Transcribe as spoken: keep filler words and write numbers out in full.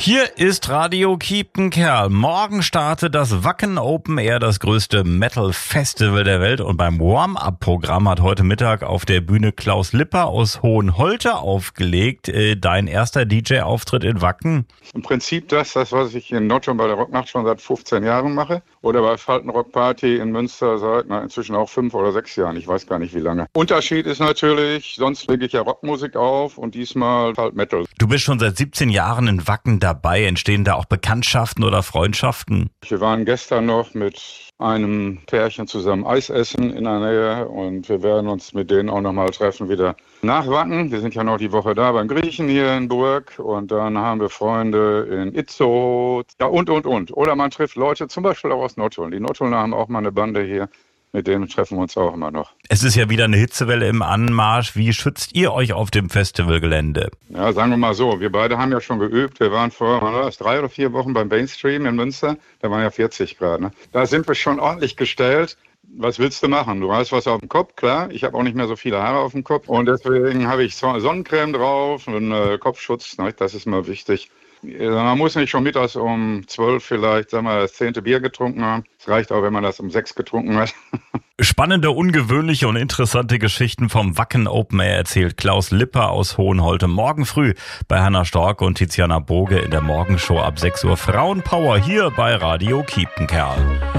Hier ist Radio Kiepenkerl. Morgen startet das Wacken Open Air, das größte Metal-Festival der Welt. Und beim Warm-Up-Programm hat heute Mittag auf der Bühne Klaus Lipper aus Hohenholte aufgelegt. Dein erster D J-Auftritt in Wacken? Im Prinzip das, das, was ich in Nottum bei der Rocknacht schon seit fünfzehn Jahren mache. Oder bei Faltenrock Party in Münster seit na, inzwischen auch fünf oder sechs Jahren. Ich weiß gar nicht, wie lange. Unterschied ist natürlich, sonst lege ich ja Rockmusik auf und diesmal halt Metal. Du bist schon seit siebzehn Jahren in Wacken dabei. Entstehen da auch Bekanntschaften oder Freundschaften? Wir waren gestern noch mit einem Pärchen zusammen Eis essen in der Nähe und wir werden uns mit denen auch nochmal treffen wieder nach Wacken. Wir sind ja noch die Woche da beim Griechen hier in Burg und dann haben wir Freunde in Itzehoe, ja und und und. Oder man trifft Leute zum Beispiel auch aus Nottuln. Die Nottulner haben auch mal eine Bande hier. Mit denen treffen wir uns auch immer noch. Es ist ja wieder eine Hitzewelle im Anmarsch. Wie schützt ihr euch auf dem Festivalgelände? Ja, sagen wir mal so, wir beide haben ja schon geübt. Wir waren vor was, drei oder vier Wochen beim Mainstream in Münster. Da waren ja vierzig Grad. Ne? Da sind wir schon ordentlich gestellt. Was willst du machen? Du hast was auf dem Kopf, klar. Ich habe auch nicht mehr so viele Haare auf dem Kopf. Und deswegen habe ich Sonnencreme drauf und äh, Kopfschutz. Ne? Das ist mal wichtig. Man muss nicht schon mittags um zwölf vielleicht, sagen wir, das zehnte Bier getrunken haben. Es reicht auch, wenn man das um sechs getrunken hat. Spannende, ungewöhnliche und interessante Geschichten vom Wacken Open Air erzählt Klaus Lipper aus Hohenholte morgen früh bei Hanna Stork und Tiziana Boge in der Morgenshow ab sechs Uhr. Frauenpower hier bei Radio Kiepenkerl.